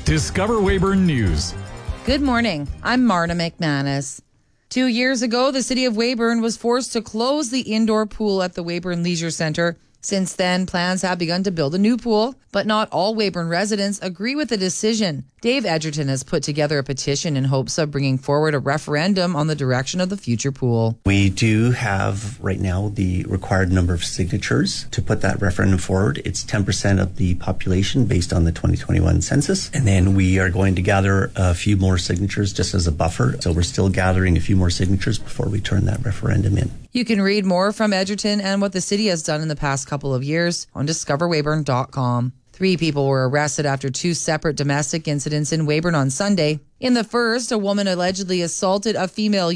Discover Weyburn News. Good morning. I'm Marna McManus. 2 years ago, the city of Weyburn was forced to close the indoor pool at the Weyburn Leisure Centre. Since then, plans have begun to build a new pool, but not all Weyburn residents agree with the decision. Dave Edgerton has put together a petition in hopes of bringing forward a referendum on the direction of the future pool. We do have right now the required number of signatures to put that referendum forward. It's 10% of the population based on the 2021 census. And then we are going to gather a few more signatures just as a buffer. So we're still gathering a few more signatures before we turn that referendum in. You can read more from Edgerton and what the city has done in the past couple of years on discoverweyburn.com. 3 people were arrested after 2 separate domestic incidents in Weyburn on Sunday. In the first, a woman allegedly assaulted a female